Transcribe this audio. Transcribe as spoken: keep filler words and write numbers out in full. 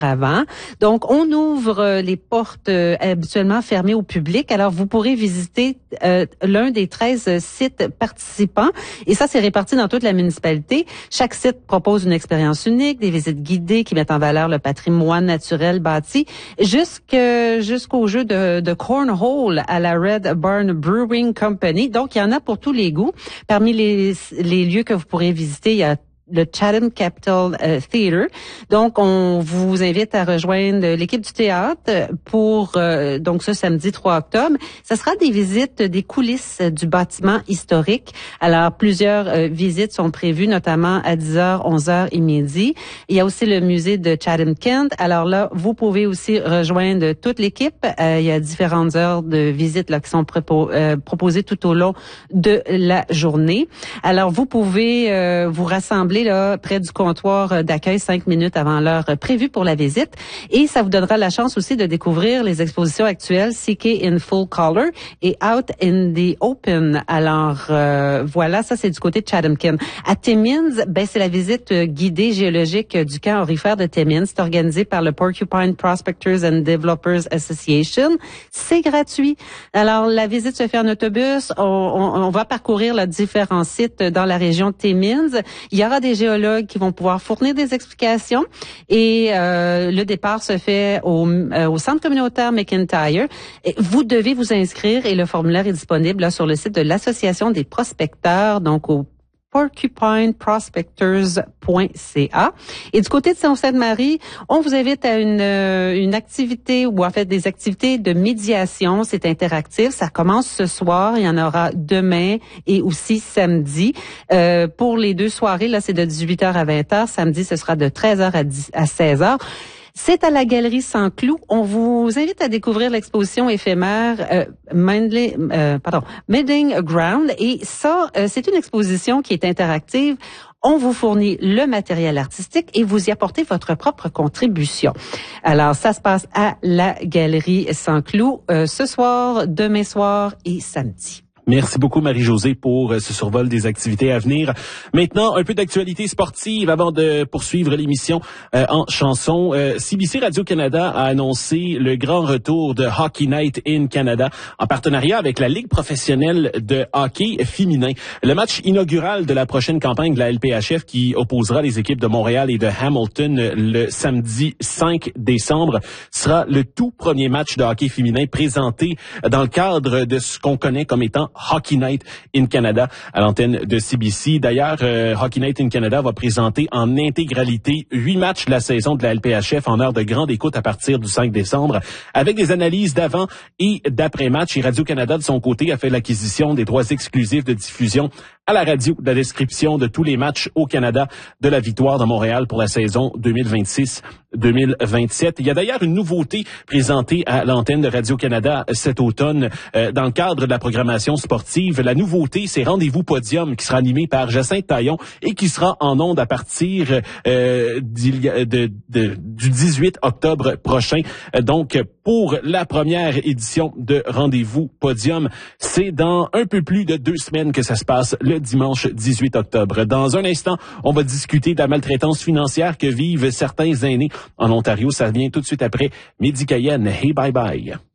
avant. Donc, on ouvre les portes euh, habituellement fermées au public. Alors, vous pourrez visiter euh, l'un des treize sites participants. Et ça, c'est réparti dans toute la municipalité. Chaque site propose une expérience unique, des visites guidées qui mettent en valeur le patrimoine naturel bâti, jusque, jusqu'au jeu de, de cornhole à la Red Barn Brewing Company. Donc, il y en a pour tous les goûts. Parmi les, les lieux que vous pourrez visiter, il y a le Chatham Capitol euh, Theatre. Donc, on vous invite à rejoindre l'équipe du théâtre pour, euh, donc ce samedi trois octobre. Ça sera des visites des coulisses du bâtiment historique. Alors, plusieurs euh, visites sont prévues, notamment à dix heures, onze heures et midi. Il y a aussi le musée de Chatham-Kent. Alors là, vous pouvez aussi rejoindre toute l'équipe. Euh, il y a différentes heures de visites là, qui sont propo- euh, proposées tout au long de la journée. Alors, vous pouvez euh, vous rassembler là, près du comptoir d'accueil cinq minutes avant l'heure prévue pour la visite. Et ça vous donnera la chance aussi de découvrir les expositions actuelles C K in Full Color et Out in the Open. Alors, euh, voilà, ça, c'est du côté de Chatham-Kent. À Timmins, ben, c'est la visite guidée géologique du camp aurifère de Timmins. C'est organisé par le Porcupine Prospectors and Developers Association. C'est gratuit. Alors, la visite se fait en autobus. On, on, on va parcourir là, différents sites dans la région de Timmins. Il y aura des géologues qui vont pouvoir fournir des explications et euh, le départ se fait au, euh, au centre communautaire McIntyre. Et vous devez vous inscrire et le formulaire est disponible là, sur le site de l'Association des prospecteurs, donc au porcupine prospectors point c a. Et du côté de Sault-Sainte-Marie, on vous invite à une une activité ou en fait des activités de médiation. C'est interactif. Ça commence ce soir. Il y en aura demain et aussi samedi. Euh, pour les deux soirées, là, c'est de dix-huit heures à vingt heures. Samedi, ce sera de treize heures à seize heures. C'est à la Galerie Sans-Clous. On vous invite à découvrir l'exposition éphémère euh, Mindling, euh, pardon, Medding Ground. Et ça, euh, c'est une exposition qui est interactive. On vous fournit le matériel artistique et vous y apportez votre propre contribution. Alors, ça se passe à la Galerie Sans-Clous euh, ce soir, demain soir et samedi. Merci beaucoup, Marie-Josée, pour ce survol des activités à venir. Maintenant, un peu d'actualité sportive avant de poursuivre l'émission euh, en chanson. Euh, C B C Radio-Canada a annoncé le grand retour de Hockey Night in Canada en partenariat avec la Ligue professionnelle de hockey féminin. Le match inaugural de la prochaine campagne de la L P H F qui opposera les équipes de Montréal et de Hamilton le samedi cinq décembre sera le tout premier match de hockey féminin présenté dans le cadre de ce qu'on connaît comme étant Hockey Night in Canada à l'antenne de C B C. D'ailleurs, euh, Hockey Night in Canada va présenter en intégralité huit matchs de la saison de la L P H F en heure de grande écoute à partir du cinq décembre avec des analyses d'avant et d'après-match. Et Radio-Canada, de son côté, a fait l'acquisition des droits exclusifs de diffusion à la radio de la description de tous les matchs au Canada de la victoire de Montréal pour la saison deux mille vingt-six deux mille vingt-sept. Il y a d'ailleurs une nouveauté présentée à l'antenne de Radio-Canada cet automne euh, dans le cadre de la programmation sportive. La nouveauté, c'est Rendez-vous Podium qui sera animé par Jacinthe Taillon et qui sera en ondes à partir euh, de, de, de, du dix-huit octobre prochain. Donc, pour la première édition de Rendez-vous Podium, c'est dans un peu plus de deux semaines que ça se passe le dimanche dix-huit octobre. Dans un instant, on va discuter de la maltraitance financière que vivent certains aînés en Ontario. Ça vient tout de suite après Midi Cayenne. Hey, bye bye.